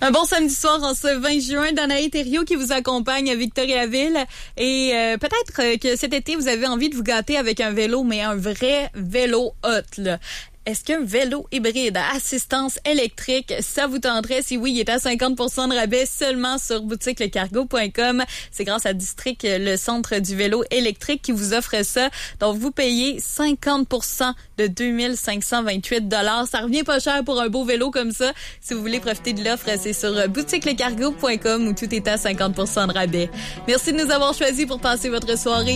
Un bon samedi soir en ce 20 juin. Danae Thériault qui vous accompagne à Victoriaville. Et peut-être que cet été, vous avez envie de vous gâter avec un vélo, mais un vrai vélo hot, là. Est-ce qu'un vélo hybride à assistance électrique, ça vous tenterait? Si oui, il est à 50% de rabais seulement sur boutiquelecargo.com. C'est grâce à District, le centre du vélo électrique, qui vous offre ça. Donc, vous payez 50% de 2528 $. Ça revient pas cher pour un beau vélo comme ça. Si vous voulez profiter de l'offre, c'est sur boutiquelecargo.com où tout est à 50% de rabais. Merci de nous avoir choisis pour passer votre soirée.